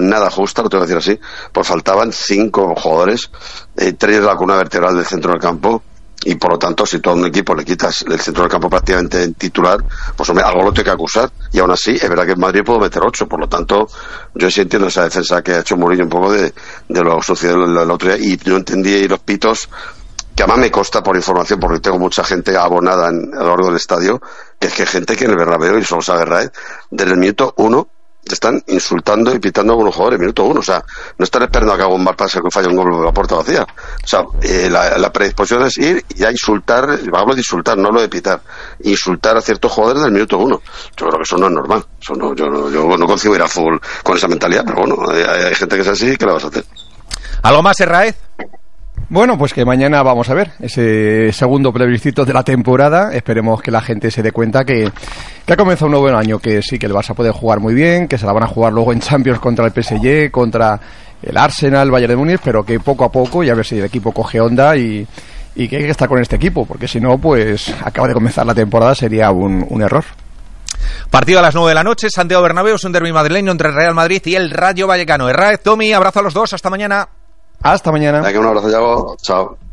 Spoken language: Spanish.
nada justa, lo tengo que decir así, pues faltaban 5 jugadores, 3 de la columna vertebral del centro del campo, y por lo tanto, si todo un equipo le quitas el centro del campo prácticamente en titular, pues hombre, algo lo tiene que acusar, y aún así, es verdad que en Madrid puedo meter 8, por lo tanto, yo sí entiendo esa defensa que ha hecho Mourinho un poco de lo sucedido el otro día, y yo entendí los pitos, que además me consta por información, porque tengo mucha gente abonada a lo largo del estadio, que es que hay gente que en el Bernabéu, y solo sabe Raed, desde el minuto 1 te están insultando y pitando a algunos jugadores, minuto 1, o sea, no están esperando a que haga un mal pase que falle un gol de la puerta vacía, o sea, la predisposición es ir y a insultar, hablo de insultar, no lo de pitar, insultar a ciertos jugadores del minuto 1, yo creo que eso no es normal, eso no, yo no concibo ir al fútbol con esa mentalidad, pero bueno, hay gente que es así, ¿qué le vas a hacer? ¿Algo más, Raed? Bueno, pues que mañana vamos a ver ese segundo plebiscito de la temporada. Esperemos que la gente se dé cuenta que ha comenzado un nuevo año, que sí, que el Barça puede jugar muy bien, que se la van a jugar luego en Champions contra el PSG, contra el Arsenal, Bayern de Múnich, pero que poco a poco, y a ver si el equipo coge onda y que hay que estar con este equipo, porque si no, pues acaba de comenzar la temporada, sería un error. Partido a las 9 de la noche, Santiago Bernabéu, es un derbi madrileño entre el Real Madrid y el Rayo Vallecano. Raed, Tommy, abrazo a los dos, hasta mañana. Hasta mañana. Un abrazo, Yago. Chao.